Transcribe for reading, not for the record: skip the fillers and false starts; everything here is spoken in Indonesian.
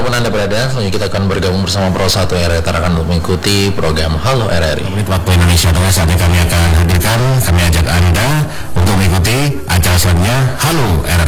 dimanapun Anda berada, selanjutnya kita akan bergabung bersama Pro 1 RRI Tarakan untuk mengikuti program Halo RRI. Menit waktu Indonesia Tengah saatnya kami akan hadirkan, kami ajak Anda untuk mengikuti acara selanjutnya Halo RRI.